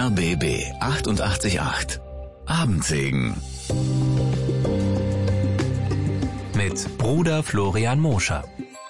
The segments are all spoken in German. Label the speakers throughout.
Speaker 1: RBB 88.8 Abendsegen mit Bruder Florian Moscher.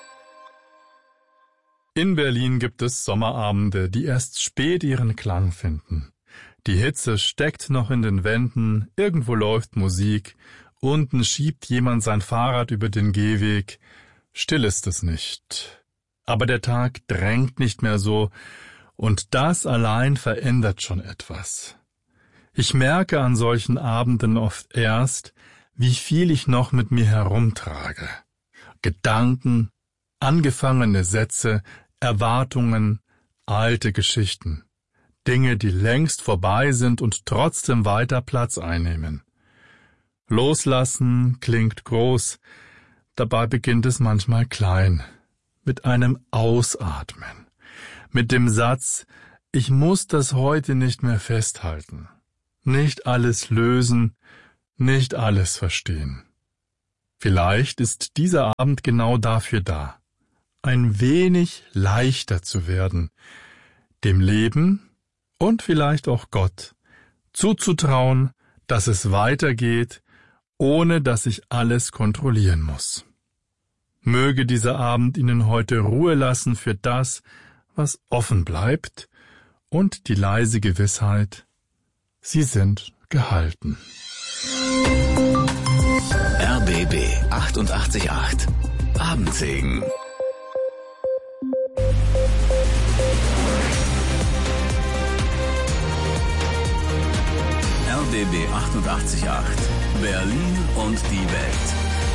Speaker 2: In Berlin gibt es Sommerabende, die erst spät ihren Klang finden. Die Hitze steckt noch in den Wänden, irgendwo läuft Musik, unten schiebt jemand sein Fahrrad über den Gehweg. Still ist es nicht. Aber der Tag drängt nicht mehr so, und das allein verändert schon etwas. Ich merke an solchen Abenden oft erst, wie viel ich noch mit mir herumtrage. Gedanken, angefangene Sätze, Erwartungen, alte Geschichten. Dinge, die längst vorbei sind und trotzdem weiter Platz einnehmen. Loslassen klingt groß, dabei beginnt es manchmal klein, mit einem Ausatmen, mit dem Satz, ich muss das heute nicht mehr festhalten, nicht alles lösen, nicht alles verstehen. Vielleicht ist dieser Abend genau dafür da, ein wenig leichter zu werden, dem Leben und vielleicht auch Gott zuzutrauen, dass es weitergeht, ohne dass ich alles kontrollieren muss. Möge dieser Abend Ihnen heute Ruhe lassen für das, was offen bleibt, und die leise Gewissheit, Sie sind gehalten.
Speaker 1: RBB 88.8 Abendsegen. RBB 88.8 Berlin und die Welt.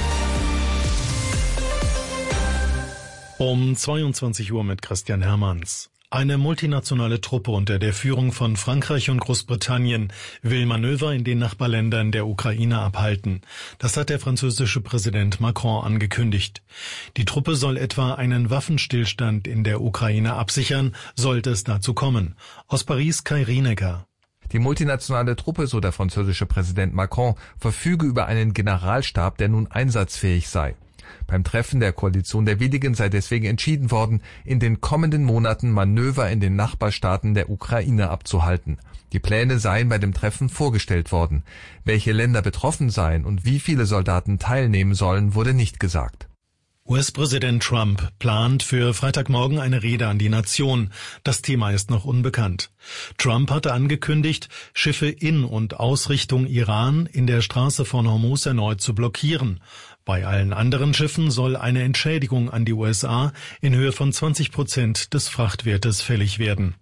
Speaker 3: Um 22 Uhr mit Christian Hermanns. Eine multinationale Truppe unter der Führung von Frankreich und Großbritannien will Manöver in den Nachbarländern der Ukraine abhalten. Das hat der französische Präsident Macron angekündigt. Die Truppe soll etwa einen Waffenstillstand in der Ukraine absichern, sollte es dazu kommen. Aus Paris Kai Rienecker.
Speaker 4: Die multinationale Truppe, so der französische Präsident Macron, verfüge über einen Generalstab, der nun einsatzfähig sei. Beim Treffen der Koalition der Willigen sei deswegen entschieden worden, in den kommenden Monaten Manöver in den Nachbarstaaten der Ukraine abzuhalten. Die Pläne seien bei dem Treffen vorgestellt worden. Welche Länder betroffen seien und wie viele Soldaten teilnehmen sollen, wurde nicht gesagt.
Speaker 3: US-Präsident Trump plant für Freitagmorgen eine Rede an die Nation. Das Thema ist noch unbekannt. Trump hatte angekündigt, Schiffe in und aus Richtung Iran in der Straße von Hormuz erneut zu blockieren. Bei allen anderen Schiffen soll eine Entschädigung an die USA in Höhe von 20% des Frachtwertes fällig werden.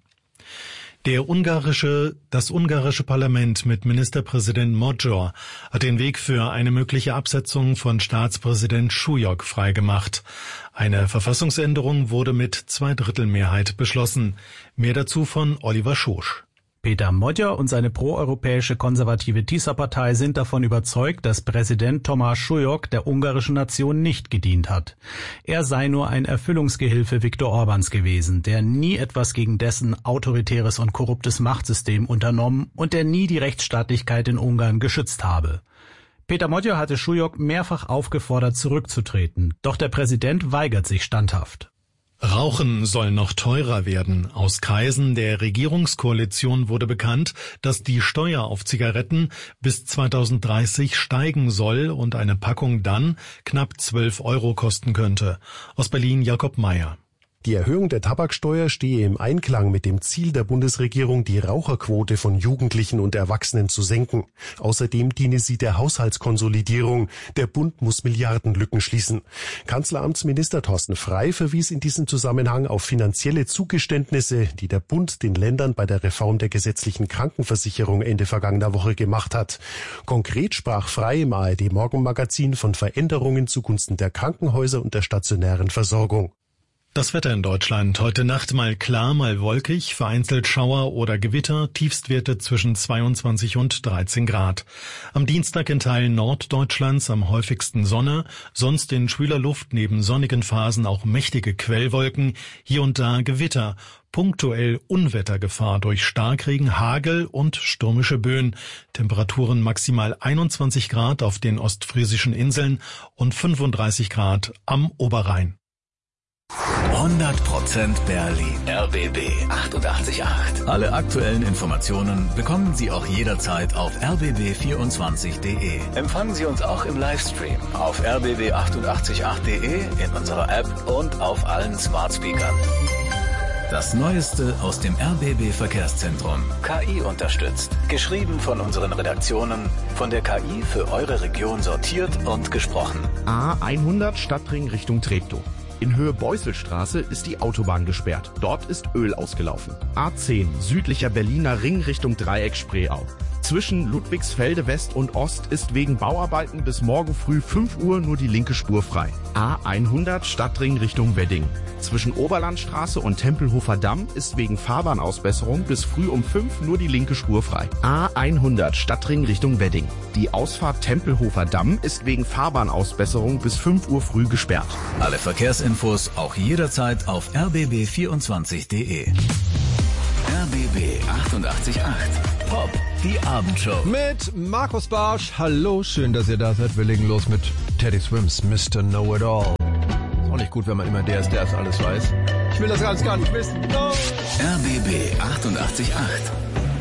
Speaker 3: Das ungarische Parlament mit Ministerpräsident Magyar hat den Weg für eine mögliche Absetzung von Staatspräsident Súlyog freigemacht. Eine Verfassungsänderung wurde mit Zweidrittelmehrheit beschlossen. Mehr dazu von Oliver Schosch.
Speaker 5: Peter Magyar und seine proeuropäische konservative TISA-Partei sind davon überzeugt, dass Präsident Tomáš Súlyog der ungarischen Nation nicht gedient hat. Er sei nur ein Erfüllungsgehilfe Viktor Orbáns gewesen, der nie etwas gegen dessen autoritäres und korruptes Machtsystem unternommen und der nie die Rechtsstaatlichkeit in Ungarn geschützt habe. Peter Magyar hatte Súlyog mehrfach aufgefordert, zurückzutreten, doch der Präsident weigert sich standhaft.
Speaker 3: Rauchen soll noch teurer werden. Aus Kreisen der Regierungskoalition wurde bekannt, dass die Steuer auf Zigaretten bis 2030 steigen soll und eine Packung dann knapp 12 € kosten könnte. Aus Berlin Jakob Meyer.
Speaker 6: Die Erhöhung der Tabaksteuer stehe im Einklang mit dem Ziel der Bundesregierung, die Raucherquote von Jugendlichen und Erwachsenen zu senken. Außerdem diene sie der Haushaltskonsolidierung. Der Bund muss Milliardenlücken schließen. Kanzleramtsminister Thorsten Frey verwies in diesem Zusammenhang auf finanzielle Zugeständnisse, die der Bund den Ländern bei der Reform der gesetzlichen Krankenversicherung Ende vergangener Woche gemacht hat. Konkret sprach Frey im ARD-Morgenmagazin von Veränderungen zugunsten der Krankenhäuser und der stationären Versorgung.
Speaker 3: Das Wetter in Deutschland. Heute Nacht mal klar, mal wolkig, vereinzelt Schauer oder Gewitter, Tiefstwerte zwischen 22 und 13 Grad. Am Dienstag in Teilen Norddeutschlands am häufigsten Sonne, sonst in schwüler Luft neben sonnigen Phasen auch mächtige Quellwolken, hier und da Gewitter, punktuell Unwettergefahr durch Starkregen, Hagel und stürmische Böen. Temperaturen maximal 21 Grad auf den ostfriesischen Inseln und 35 Grad am Oberrhein.
Speaker 1: 100% Berlin. RBB 888. Alle aktuellen Informationen bekommen Sie auch jederzeit auf rbb24.de. Empfangen Sie uns auch im Livestream auf rbb888.de, in unserer App und auf allen Smart Speakern. Das Neueste aus dem RBB Verkehrszentrum. KI unterstützt. Geschrieben von unseren Redaktionen, von der KI für eure Region sortiert und gesprochen.
Speaker 7: A100 Stadtring Richtung Treptow. In Höhe Beuselstraße ist die Autobahn gesperrt. Dort ist Öl ausgelaufen. A10 südlicher Berliner Ring Richtung Dreieck Spreeau. Zwischen Ludwigsfelde West und Ost ist wegen Bauarbeiten bis morgen früh 5 Uhr nur die linke Spur frei. A100 Stadtring Richtung Wedding. Zwischen Oberlandstraße und Tempelhofer Damm ist wegen Fahrbahnausbesserung bis früh um 5 nur die linke Spur frei. A100 Stadtring Richtung Wedding. Die Ausfahrt Tempelhofer Damm ist wegen Fahrbahnausbesserung bis 5 Uhr früh gesperrt.
Speaker 1: Alle Verkehrsinfos auch jederzeit auf rbb24.de. RBB 888 Pop, die Abendshow.
Speaker 8: Mit Markus Barsch. Hallo, schön, dass ihr da seid. Wir legen los mit Teddy Swims, Mr. Know-It-All. Ist auch nicht gut, wenn man immer der ist alles weiß. Ich will das alles gar nicht wissen. No.
Speaker 1: RBB 888.